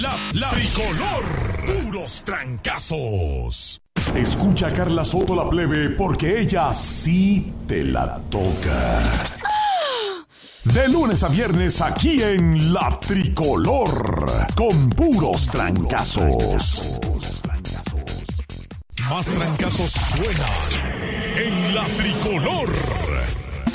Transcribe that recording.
La tricolor, puros trancazos. Escucha a Carla Soto la plebe porque ella sí te la toca. De lunes a viernes aquí en La Tricolor, con puros trancazos. Más trancazos suenan en La Tricolor.